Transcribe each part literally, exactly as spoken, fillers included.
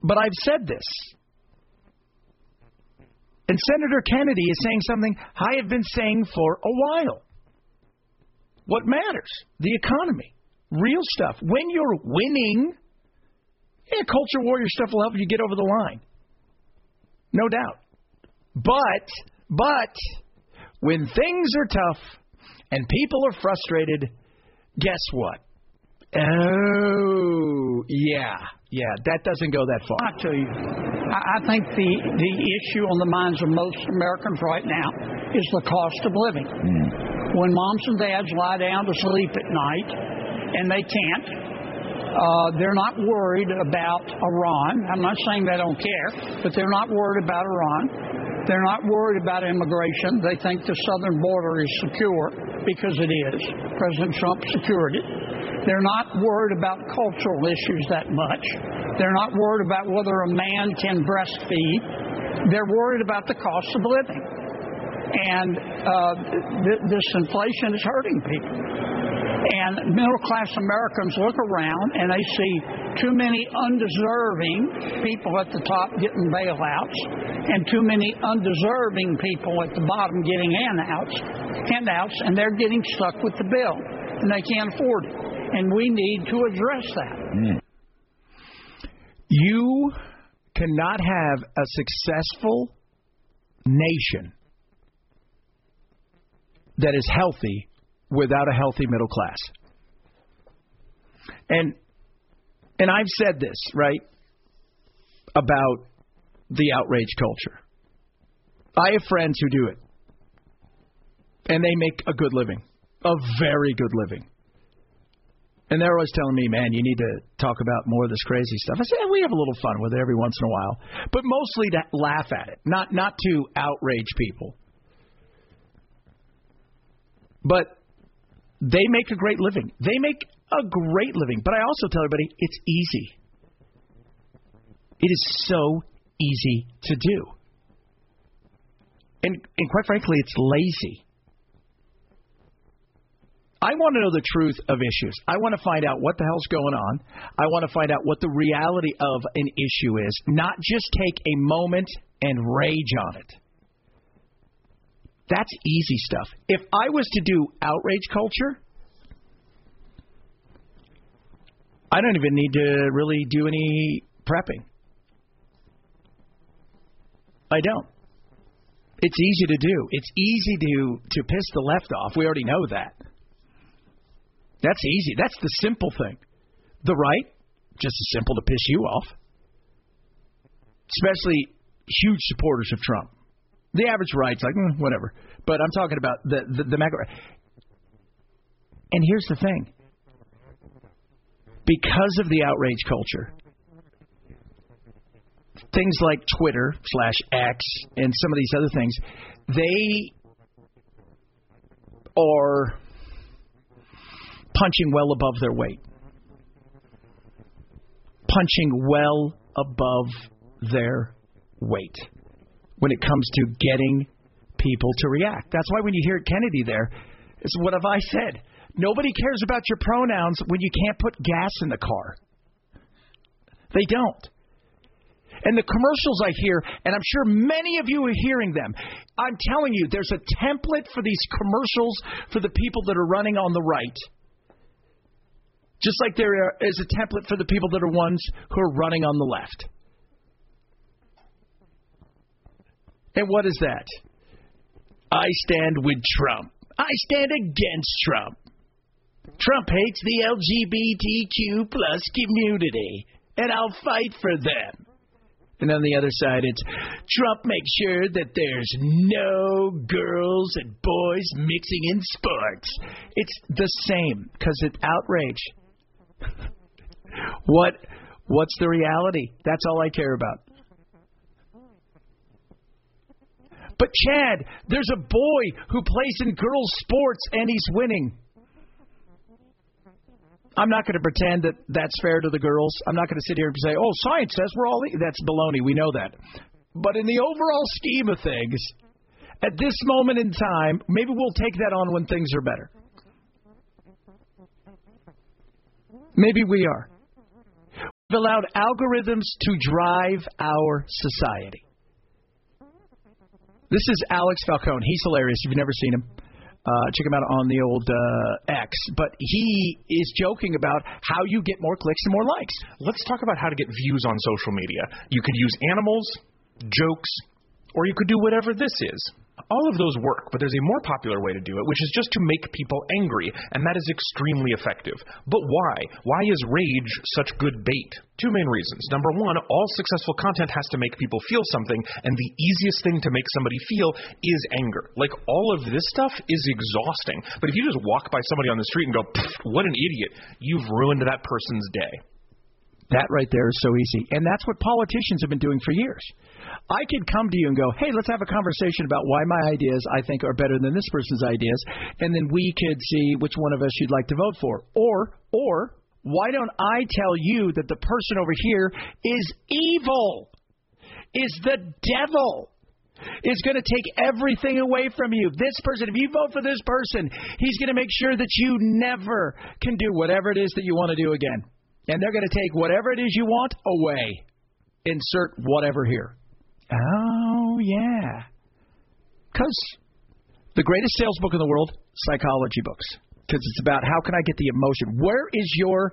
But I've said this. And Senator Kennedy is saying something I have been saying for a while. What matters? The economy. Real stuff. When you're winning, yeah, culture warrior stuff will help you get over the line. No doubt. But, but, when things are tough and people are frustrated, guess what? Oh, yeah, yeah, that doesn't go that far. I tell you, I, I think the, the issue on the minds of most Americans right now is the cost of living. Mm. When moms and dads lie down to sleep at night, and they can't, uh, they're not worried about Iran. I'm not saying they don't care, but they're not worried about Iran. They're not worried about immigration. They think the southern border is secure because it is. President Trump secured it. They're not worried about cultural issues that much. They're not worried about whether a man can breastfeed. They're worried about the cost of living. And uh, th- this inflation is hurting people. And middle-class Americans look around and they see too many undeserving people at the top getting bailouts and too many undeserving people at the bottom getting handouts, handouts, and they're getting stuck with the bill, and they can't afford it. And we need to address that. Mm. You cannot have a successful nation that is healthy without a healthy middle class. And and I've said this, right, about the outrage culture. I have friends who do it. And they make a good living, a very good living. And they're always telling me, man, you need to talk about more of this crazy stuff. I say, yeah, we have a little fun with it every once in a while. But mostly to laugh at it, not not to outrage people. But they make a great living. They make a great living. But I also tell everybody, it's easy. It is so easy to do. And, and quite frankly, it's lazy. I want to know the truth of issues. I want to find out what the hell's going on. I want to find out what the reality of an issue is, not just take a moment and rage on it. That's easy stuff. If I was to do outrage culture, I don't even need to really do any prepping. I don't. It's easy to do. It's easy to, to piss the left off. We already know that. That's easy. That's the simple thing. The right, just as simple to piss you off. Especially huge supporters of Trump. The average right's like, mm, whatever. But I'm talking about the, the, the macro. And here's the thing. Because of the outrage culture, things like Twitter slash X and some of these other things, they are punching well above their weight. Punching well above their weight when it comes to getting people to react. That's why when you hear Kennedy there, it's what have I said? Nobody cares about your pronouns when you can't put gas in the car. They don't. And the commercials I hear, and I'm sure many of you are hearing them, I'm telling you, there's a template for these commercials for the people that are running on the right. Just like there is a template for the people that are ones who are running on the left. And what is that? I stand with Trump. I stand against Trump. Trump hates the L G B T Q plus community, and I'll fight for them. And on the other side, it's Trump makes sure that there's no girls and boys mixing in sports. It's the same because it's outrage. What? What's the reality? That's all I care about. But Chad, there's a boy who plays in girls' sports and he's winning. I'm not going to pretend that that's fair to the girls. I'm not going to sit here and say, oh, science says we're all... E-. That's baloney. We know that. But in the overall scheme of things, at this moment in time, maybe we'll take that on when things are better. Maybe we are. They've allowed algorithms to drive our society. This is Alex Falcone. He's hilarious. If you've never seen him, uh, check him out on the old uh, X. But he is joking about how you get more clicks and more likes. Let's talk about how to get views on social media. You could use animals, jokes, or you could do whatever this is. All of those work, but there's a more popular way to do it, which is just to make people angry, and that is extremely effective. But why? Why is rage such good bait? Two main reasons. Number one, all successful content has to make people feel something, and the easiest thing to make somebody feel is anger. Like, all of this stuff is exhausting, but if you just walk by somebody on the street and go, what an idiot, you've ruined that person's day. That right there is so easy. And that's what politicians have been doing for years. I could come to you and go, hey, let's have a conversation about why my ideas, I think, are better than this person's ideas, and then we could see which one of us you'd like to vote for. Or, or, why don't I tell you that the person over here is evil, is the devil, is going to take everything away from you. This person, if you vote for this person, he's going to make sure that you never can do whatever it is that you want to do again. And they're going to take whatever it is you want away. Insert whatever here. Oh, yeah. Because the greatest sales book in the world, psychology books. Because it's about how can I get the emotion. Where is your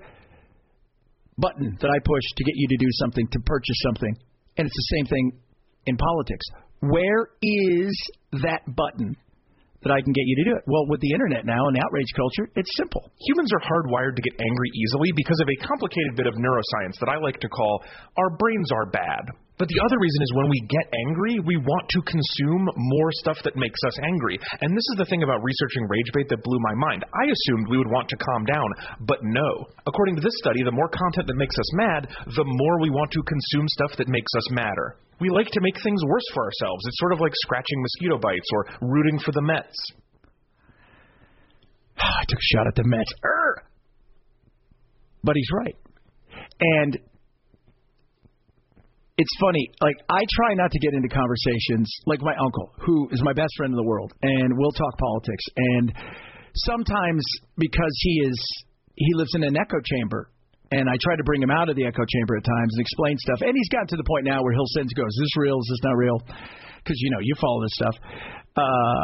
button that I push to get you to do something, to purchase something? And it's the same thing in politics. Where is that button that I can get you to do it? Well, with the internet now and the outrage culture, it's simple. Humans are hardwired to get angry easily because of a complicated bit of neuroscience that I like to call our brains are bad. But the other reason is when we get angry, we want to consume more stuff that makes us angry. And this is the thing about researching rage bait that blew my mind. I assumed we would want to calm down, but no. According to this study, the more content that makes us mad, the more we want to consume stuff that makes us madder. We like to make things worse for ourselves. It's sort of like scratching mosquito bites or rooting for the Mets. I took a shot at the Mets. Urgh! But he's right. And it's funny, like, I try not to get into conversations like my uncle, who is my best friend in the world, and we'll talk politics. And sometimes because he is, he lives in an echo chamber, and I try to bring him out of the echo chamber at times and explain stuff. And he's gotten to the point now where he'll send to go, is this real? Is this not real? Because, you know, you follow this stuff. Uh,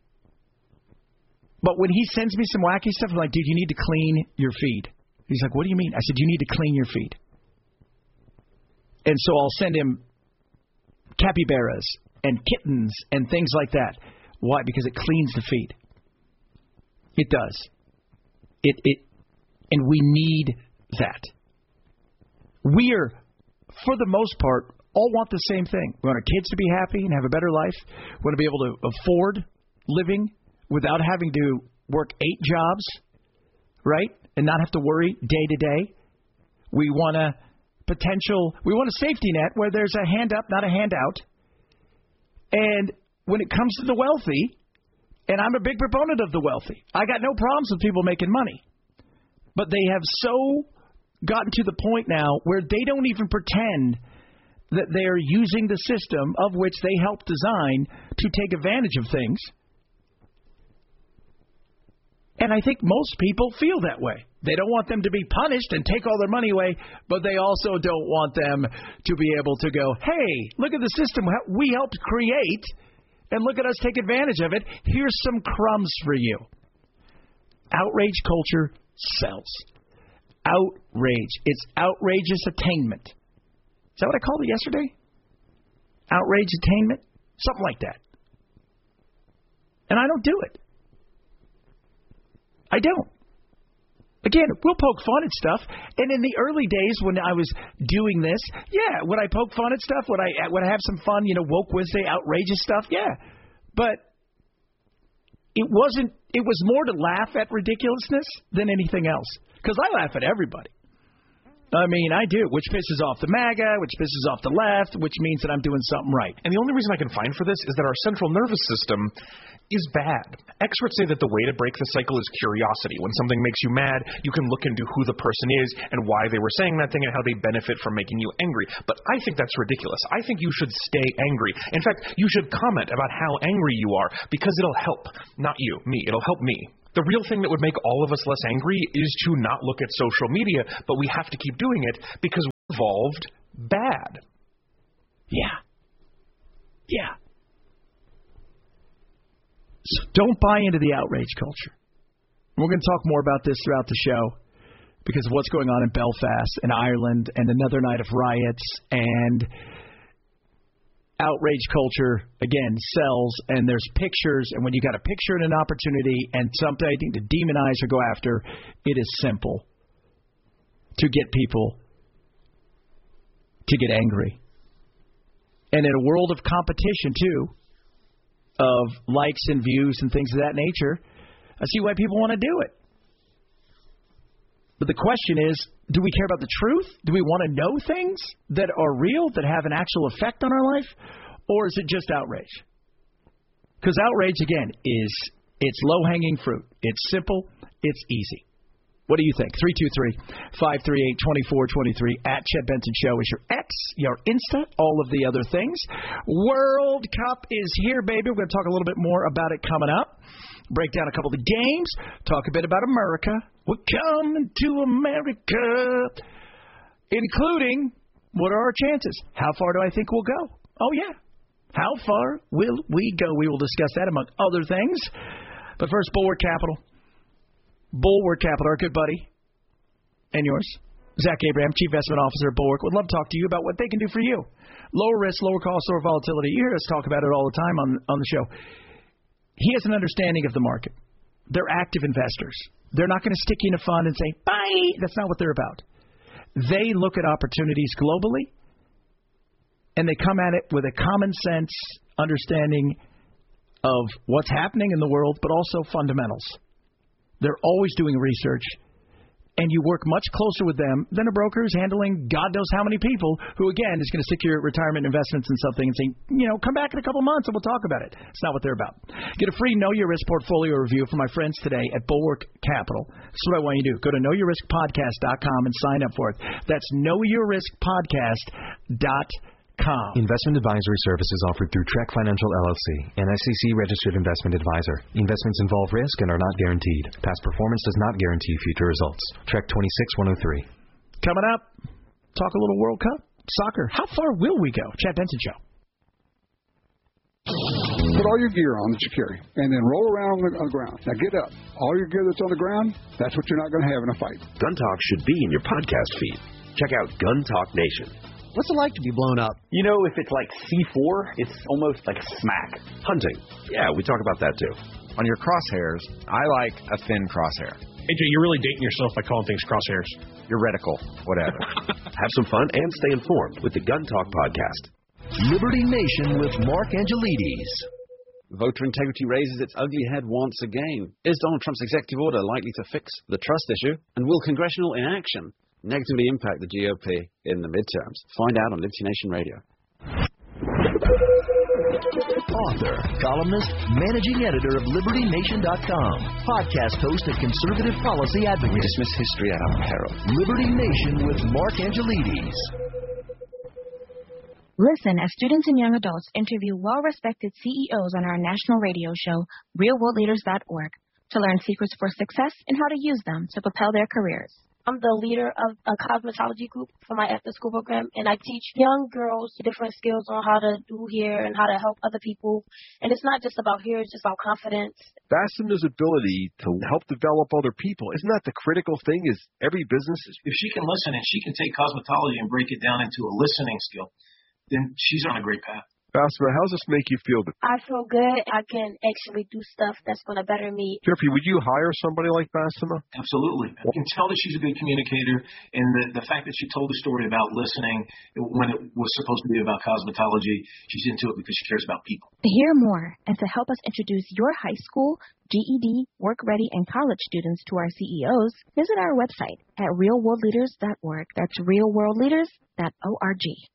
but when he sends me some wacky stuff, I'm like, dude, you need to clean your feed. He's like, what do you mean? I said, you need to clean your feed. And so I'll send him capybaras and kittens and things like that. Why? Because it cleans the feed. It does. It it, and we need that. We are, for the most part, all want the same thing. We want our kids to be happy and have a better life. We want to be able to afford living without having to work eight jobs, right? And not have to worry day to day. We want a potential, we want a safety net where there's a hand up, not a handout. And when it comes to the wealthy, and I'm a big proponent of the wealthy, I got no problems with people making money. But they have so gotten to the point now where they don't even pretend that they're using the system of which they helped design to take advantage of things. And I think most people feel that way. They don't want them to be punished and take all their money away, but they also don't want them to be able to go, hey, look at the system we helped create, and look at us take advantage of it. Here's some crumbs for you. Outrage culture sells. Outrage. It's outrageous attainment. Is that what I called it yesterday? Outrage attainment? Something like that. And I don't do it. I don't. Again, we'll poke fun at stuff. And in the early days when I was doing this, yeah, would I poke fun at stuff? Would I would I have some fun, you know, woke Wednesday, outrageous stuff? Yeah. But it wasn't, it was more to laugh at ridiculousness than anything else. Because I laugh at everybody. I mean, I do, which pisses off the MAGA, which pisses off the left, which means that I'm doing something right. And the only reason I can find for this is that our central nervous system is bad. Experts say that the way to break the cycle is curiosity. When something makes you mad, you can look into who the person is and why they were saying that thing and how they benefit from making you angry. But I think that's ridiculous. I think you should stay angry. In fact, you should comment about how angry you are because it'll help. Not you, me. It'll help me. The real thing that would make all of us less angry is to not look at social media, but we have to keep doing it because evolved bad. Yeah. Yeah. So don't buy into the outrage culture. We're going to talk more about this throughout the show because of what's going on in Belfast and Ireland and another night of riots, and outrage culture, again, sells, and there's pictures, and when you got a picture and an opportunity and something to demonize or go after, it is simple to get people to get angry. And in a world of competition, too, of likes and views and things of that nature, I see why people want to do it. But the question is, do we care about the truth? Do we want to know things that are real, that have an actual effect on our life? Or is it just outrage? Because outrage, again, is it's low-hanging fruit. It's simple. It's easy. What do you think? three two three, five three eight, two four two three. At Chet Benson Show is your X, your Insta, all of the other things. World Cup is here, baby. We're going to talk a little bit more about it coming up. Break down a couple of the games. Talk a bit about America. We're coming to America. Including, what are our chances? How far do I think we'll go? Oh, yeah. How far will we go? We will discuss that among other things. But first, Bulwark Capital. Bulwark Capital, our good buddy, and yours, Zach Abraham, Chief Investment Officer at Bulwark, would love to talk to you about what they can do for you. Lower risk, lower cost, lower volatility. You hear us talk about it all the time on, on the show. He has an understanding of the market. They're active investors. They're not going to stick you in a fund and say, bye. That's not what they're about. They look at opportunities globally, and they come at it with a common sense understanding of what's happening in the world, but also fundamentals. They're always doing research, and you work much closer with them than a broker who's handling God knows how many people who, again, is going to stick your retirement investments in something and say, you know, come back in a couple months and we'll talk about it. It's not what they're about. Get a free Know Your Risk portfolio review from my friends today at Bulwark Capital. That's what I want you to do. Go to know your risk podcast dot com and sign up for it. That's know your risk podcast dot com. Investment advisory services offered through Trek Financial L L C, an S E C-registered investment advisor. Investments involve risk and are not guaranteed. Past performance does not guarantee future results. Trek twenty-six one oh three. Coming up, talk a little World Cup. Soccer. How far will we go? Chad Benson Show. Put all your gear on that you carry, and then roll around on the, on the ground. Now get up. All your gear that's on the ground, that's what you're not going to have in a fight. Gun Talk should be in your podcast feed. Check out Gun Talk Nation. What's it like to be blown up? You know, if it's like C four, it's almost like a smack. Hunting. Yeah, we talk about that too. On your crosshairs, I like a thin crosshair. A J, you're really dating yourself by calling things crosshairs. Your reticle, whatever. Have some fun and stay informed with the Gun Talk podcast. Liberty Nation with Mark Angelides. Voter integrity raises its ugly head once again. Is Donald Trump's executive order likely to fix the trust issue? And will congressional inaction negatively impact the G O P in the midterms? Find out on Liberty Nation Radio. Author, columnist, managing editor of Liberty Nation dot com, podcast host and conservative policy advocate. We dismiss history at our peril. Liberty Nation with Mark Angelides. Listen as students and young adults interview well-respected C E Os on our national radio show, real world leaders dot org, to learn secrets for success and how to use them to propel their careers. I'm the leader of a cosmetology group for my after-school program, and I teach young girls different skills on how to do hair and how to help other people. And it's not just about hair, it's just about confidence. Basema's ability to help develop other people, isn't that the critical thing? Is every business... If she can listen and she can take cosmetology and break it down into a listening skill, then she's on a great path. Basma, how does this make you feel? I feel good. I can actually do stuff that's going to better me. Jeffrey, would you hire somebody like Basma? Absolutely. I can tell that she's a good communicator, and the, the fact that she told the story about listening when it was supposed to be about cosmetology, she's into it because she cares about people. To hear more and to help us introduce your high school, G E D, work-ready, and college students to our C E Os, visit our website at real world leaders dot org. That's real world leaders dot org.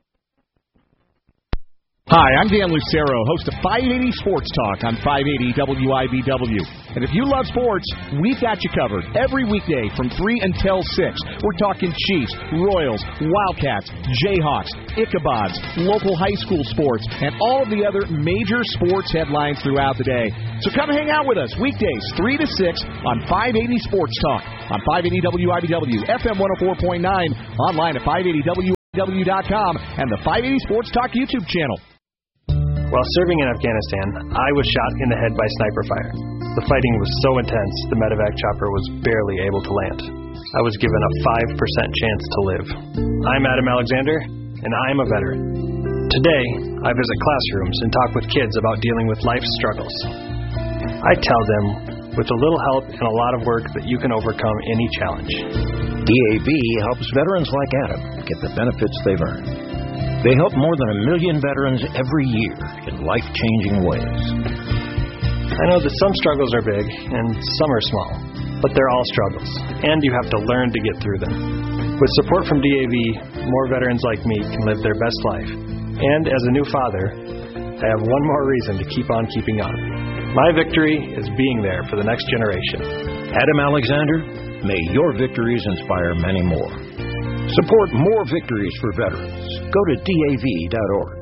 Hi, I'm Dan Lucero, host of five eighty Sports Talk on five eighty W I B W. And if you love sports, we've got you covered every weekday from three until six. We're talking Chiefs, Royals, Wildcats, Jayhawks, Ichabods, local high school sports, and all of the other major sports headlines throughout the day. So come hang out with us weekdays three to six on five eighty Sports Talk on five eighty W I B W, F M one oh four point nine, online at five eighty W. W dot com and the five eighty Sports Talk YouTube channel. While serving in Afghanistan, I was shot in the head by sniper fire. The fighting was so intense, the medevac chopper was barely able to land. I was given a five percent chance to live. I'm Adam Alexander, and I'm a veteran. Today, I visit classrooms and talk with kids about dealing with life's struggles. I tell them, with a little help and a lot of work, that you can overcome any challenge. D A V helps veterans like Adam get the benefits they've earned. They help more than a million veterans every year in life-changing ways. I know that some struggles are big and some are small, but they're all struggles, and you have to learn to get through them. With support from D A V, more veterans like me can live their best life. And as a new father, I have one more reason to keep on keeping on. My victory is being there for the next generation. Adam Alexander, may your victories inspire many more. Support more victories for veterans. Go to D A V dot org.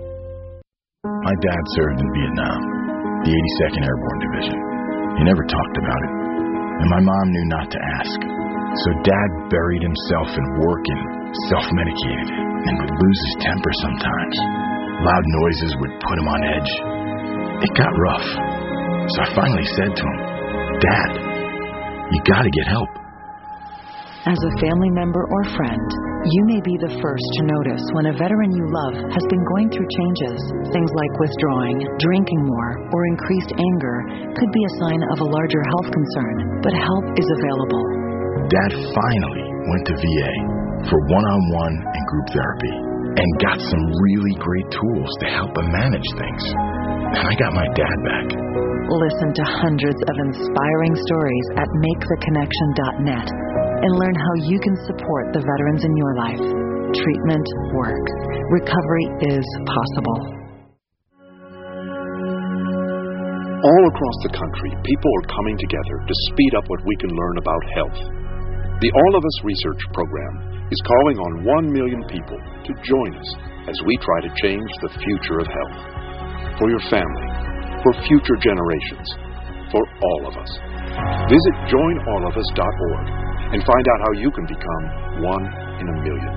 My dad served in Vietnam, the eighty-second Airborne Division. He never talked about it, and my mom knew not to ask. So Dad buried himself in work and self-medicated, and would lose his temper sometimes. Loud noises would put him on edge. It got rough, so I finally said to him, Dad, you gotta get help. As a family member or friend, you may be the first to notice when a veteran you love has been going through changes. Things like withdrawing, drinking more, or increased anger could be a sign of a larger health concern, but help is available. Dad finally went to V A for one-on-one and group therapy and got some really great tools to help him manage things. And I got my dad back. Listen to hundreds of inspiring stories at make the connection dot net and learn how you can support the veterans in your life. Treatment works. Recovery is possible. All across the country, people are coming together to speed up what we can learn about health. The All of Us Research Program is calling on one million people to join us as we try to change the future of health. For your family, for future generations, for all of us. Visit join all of us dot org and find out how you can become one in a million.